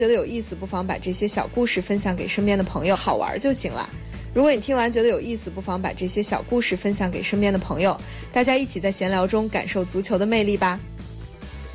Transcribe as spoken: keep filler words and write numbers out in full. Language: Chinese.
觉得有意思，不妨把这些小故事分享给身边的朋友，好玩就行了。如果你听完觉得有意思，不妨把这些小故事分享给身边的朋友，大家一起在闲聊中感受足球的魅力吧。